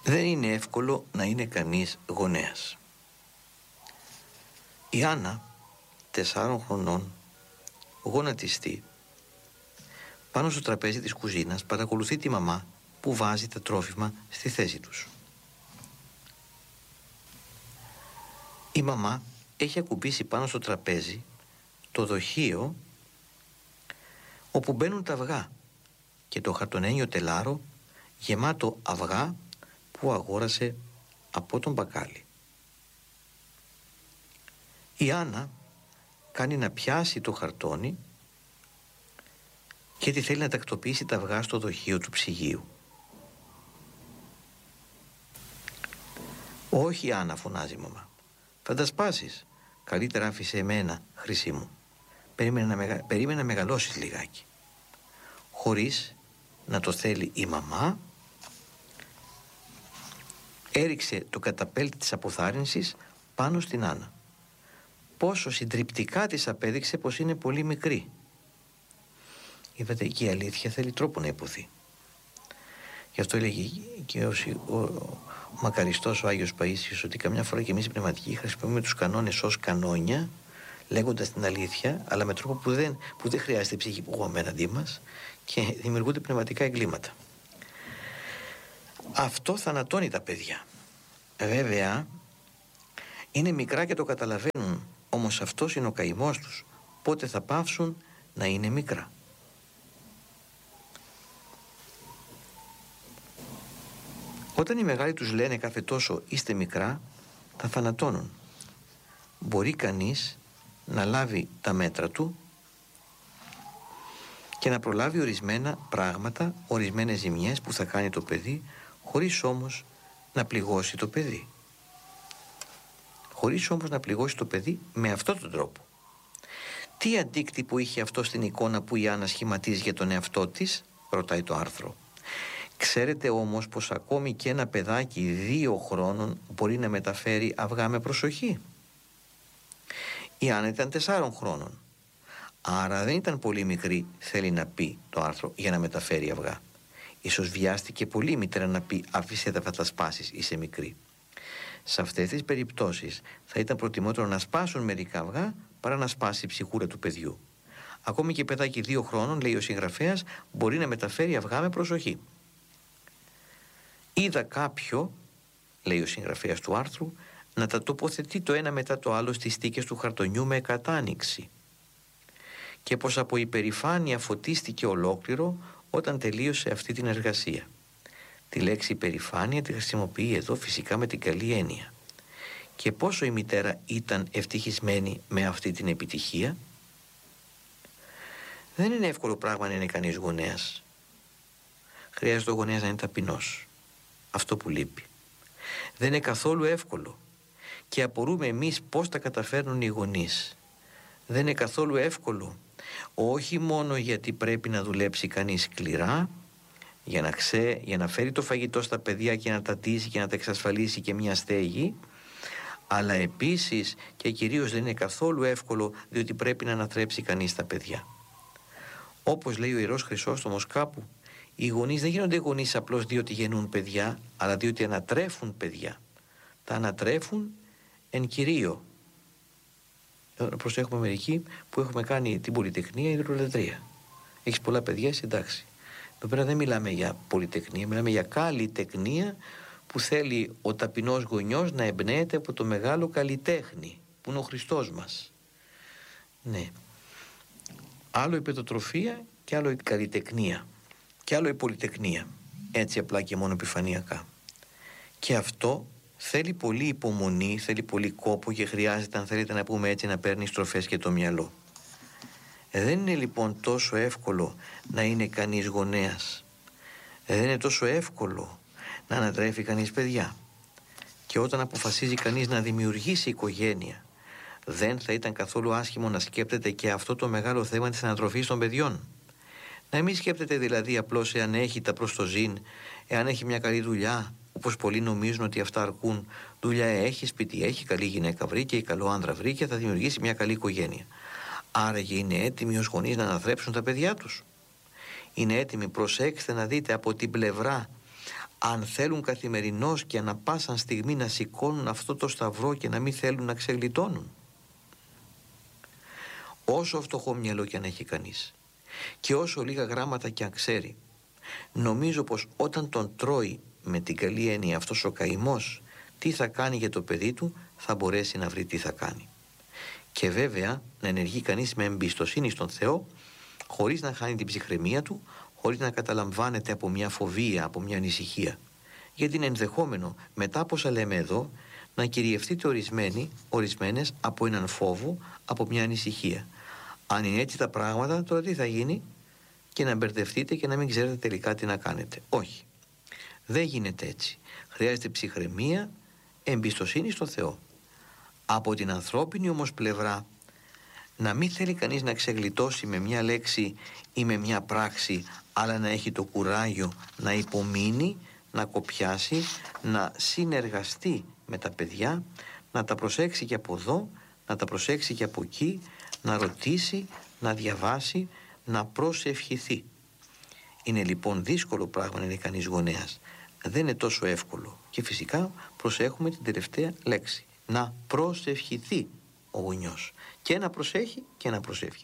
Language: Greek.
Δεν είναι εύκολο να είναι κανείς γονέας. Η Άννα, 4 χρονών, γονατιστή, πάνω στο τραπέζι της κουζίνας παρακολουθεί τη μαμά που βάζει τα τρόφιμα στη θέση τους. Η μαμά έχει ακουμπήσει πάνω στο τραπέζι το δοχείο όπου μπαίνουν τα αυγά και το χαρτονένιο τελάρο γεμάτο αυγά που αγόρασε από τον μπακάλι. Η Άννα κάνει να πιάσει το χαρτόνι γιατί θέλει να τακτοποιήσει τα αυγά στο δοχείο του ψυγείου. «Όχι, Άννα», φωνάζει η μαμά, «θα τα σπάσεις. Καλύτερα άφησε εμένα, χρυσή μου. Περίμενε να μεγαλώσεις λιγάκι». Χωρίς να το θέλει η μαμά, έριξε το καταπέλτη της αποθάρρυνσης πάνω στην Άννα. Πόσο συντριπτικά της απέδειξε πως είναι πολύ μικρή. Είδατε, και η αλήθεια θέλει τρόπο να υποθεί. Γι' αυτό έλεγε και ο μακαριστός ο Άγιος Παΐσιος ότι καμιά φορά και εμείς οι πνευματικοί χρησιμοποιούμε τους κανόνες ως κανόνια, λέγοντας την αλήθεια, αλλά με τρόπο που δεν χρειάζεται ψυχικό απέναντί μας και δημιουργούνται πνευματικά εγκλήματα. Αυτό θανατώνει τα παιδιά. Βέβαια, είναι μικρά και το καταλαβαίνουν, όμως αυτός είναι ο καημός τους. Πότε θα πάψουν να είναι μικρά. Όταν οι μεγάλοι τους λένε κάθε τόσο «είστε μικρά», τα θανατώνουν. Μπορεί κανείς να λάβει τα μέτρα του και να προλάβει ορισμένα πράγματα, ορισμένες ζημιές που θα κάνει το παιδί, χωρίς όμως να πληγώσει το παιδί. Χωρίς όμως να πληγώσει το παιδί με αυτόν τον τρόπο. Τι αντίκτυπο είχε αυτό στην εικόνα που η Άννα σχηματίζει για τον εαυτό της, ρωτάει το άρθρο. Ξέρετε όμως πως ακόμη και ένα παιδάκι 2 χρόνων μπορεί να μεταφέρει αυγά με προσοχή. Η Άννα ήταν 4 χρόνων. Άρα δεν ήταν πολύ μικρή, θέλει να πει το άρθρο, για να μεταφέρει αυγά. Ίσως βιάστηκε πολύ η μητέρα να πει «αφήστε τα, θα τα σπάσεις, είσαι μικρή». Σε αυτές τις περιπτώσεις θα ήταν προτιμότερο να σπάσουν μερικά αυγά παρά να σπάσει η ψυχούρα του παιδιού. Ακόμη και παιδάκι 2 χρόνων, λέει ο συγγραφέας, μπορεί να μεταφέρει αυγά με προσοχή. Είδα κάποιο, λέει ο συγγραφέας του άρθρου, να τα τοποθετεί το ένα μετά το άλλο στις στίκες του χαρτονιού με κατάνοιξη και πως από υπερηφάνεια φωτίστηκε ολόκληρο όταν τελείωσε αυτή την εργασία. Τη λέξη υπερηφάνεια τη χρησιμοποιεί εδώ φυσικά με την καλή έννοια. Και πόσο η μητέρα ήταν ευτυχισμένη με αυτή την επιτυχία. Δεν είναι εύκολο πράγμα να είναι κανείς γονέας. Χρειάζεται ο γονέας να είναι ταπεινός. Αυτό που λείπει. Δεν είναι καθόλου εύκολο. Και απορούμε εμείς πώς τα καταφέρνουν οι γονείς. Δεν είναι καθόλου εύκολο. Όχι μόνο γιατί πρέπει να δουλέψει κανείς σκληρά για να φέρει το φαγητό στα παιδιά και να τα ντύσει και να τα εξασφαλίσει και μια στέγη, αλλά επίσης και κυρίως δεν είναι καθόλου εύκολο διότι πρέπει να αναθρέψει κανείς τα παιδιά. Όπως λέει ο Ιερός Χρυσόστομος κάπου, οι γονείς δεν γίνονται γονείς απλώς διότι γεννούν παιδιά, αλλά διότι ανατρέφουν παιδιά. Τα ανατρέφουν εν κυρίω. Προσέχουμε μερικοί που έχουμε κάνει την πολυτεχνία υδρολατρεία. Έχεις πολλά παιδιά, εντάξει. Εδώ πέρα δεν μιλάμε για πολυτεχνία, μιλάμε για καλλιτεχνία που θέλει ο ταπεινός γονιός να εμπνέεται από το μεγάλο καλλιτέχνη που είναι ο Χριστός μας. Ναι. Άλλο η παιδοτροφία και άλλο η καλλιτεχνία και άλλο η πολυτεχνία. Έτσι απλά και μόνο επιφανειακά. Και αυτό θέλει πολύ υπομονή, θέλει πολύ κόπο και χρειάζεται, αν θέλετε να πούμε έτσι, να παίρνει στροφές και το μυαλό. Δεν είναι λοιπόν τόσο εύκολο να είναι κανείς γονέας. Δεν είναι τόσο εύκολο να ανατρέφει κανείς παιδιά. Και όταν αποφασίζει κανείς να δημιουργήσει οικογένεια, δεν θα ήταν καθόλου άσχημο να σκέπτεται και αυτό το μεγάλο θέμα της ανατροφής των παιδιών. Να μην σκέπτεται δηλαδή απλώς εάν έχει τα προς το ζήν, εάν έχει μια καλή δουλειά, όπως πολλοί νομίζουν ότι αυτά αρκούν. Δουλειά έχει, σπίτι έχει, καλή γυναίκα βρήκε, καλό άντρα βρήκε, θα δημιουργήσει μια καλή οικογένεια. Άραγε είναι έτοιμοι ως γονείς να αναθρέψουν τα παιδιά τους. Είναι έτοιμοι, προσέξτε να δείτε, από την πλευρά αν θέλουν καθημερινώς και ανά πάσαν στιγμή να σηκώνουν αυτό το σταυρό και να μην θέλουν να ξεγλιτώνουν? Όσο φτωχό μυαλό κι αν έχει κανείς και όσο λίγα γράμματα κι αν ξέρει, νομίζω πως όταν τον τρώει με την καλή έννοια αυτός ο καημός τι θα κάνει για το παιδί του, θα μπορέσει να βρει τι θα κάνει. Και βέβαια να ενεργεί κανείς με εμπιστοσύνη στον Θεό, χωρίς να χάνει την ψυχραιμία του, χωρίς να καταλαμβάνεται από μια φοβία, από μια ανησυχία. Γιατί είναι ενδεχόμενο μετά από όσα λέμε εδώ να κυριευτείτε ορισμένες από έναν φόβο, από μια ανησυχία. Αν είναι έτσι τα πράγματα, τώρα τι θα γίνει? Και να μπερδευτείτε και να μην ξέρετε τελικά τι να κάνετε. Όχι. Δεν γίνεται έτσι. Χρειάζεται ψυχραιμία, εμπιστοσύνη στον Θεό. Από την ανθρώπινη όμως πλευρά, να μην θέλει κανείς να ξεγλιτώσει με μια λέξη ή με μια πράξη, αλλά να έχει το κουράγιο να υπομείνει, να κοπιάσει, να συνεργαστεί με τα παιδιά, να τα προσέξει και από εδώ, να τα προσέξει και από εκεί, να ρωτήσει, να διαβάσει, να προσευχηθεί. Είναι λοιπόν δύσκολο πράγμα να είναι κανείς γονέας. Δεν είναι τόσο εύκολο. Και φυσικά προσέχουμε την τελευταία λέξη. Να προσευχηθεί ο γονιός. Και να προσέχει και να προσεύχεται.